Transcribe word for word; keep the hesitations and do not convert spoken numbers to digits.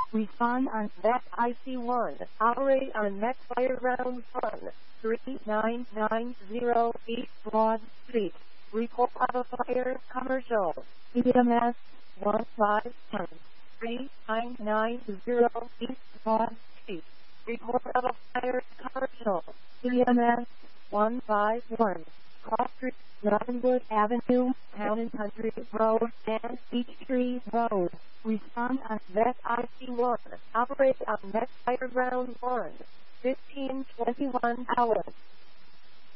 Respond on Vet I C one. Operate on Next Fire Ground one. three nine nine zero East Broad Street. Report of a fire commercial. E M S one five one zero. three nine nine zero East Broad Street. Report of a fire commercial. E M S one five one. Cross Street, Robinwood Avenue, Town and Country Road, and Peachtree Road. Respond on Vet I C one. Operate on Next Fire Ground one. fifteen twenty-one hours.